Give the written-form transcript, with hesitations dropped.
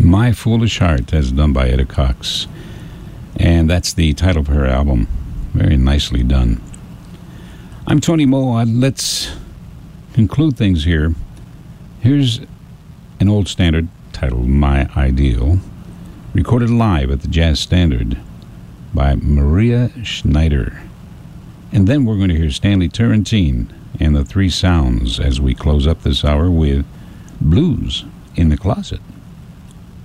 My Foolish Heart, as done by Etta Cox. And that's the title of her album. Very nicely done. I'm Tony Moe. Let's conclude things here. Here's an old standard titled My Ideal, recorded live at the Jazz Standard by Maria Schneider. And then we're going to hear Stanley Turrentine and the Three Sounds as we close up this hour with Blues in the Closet.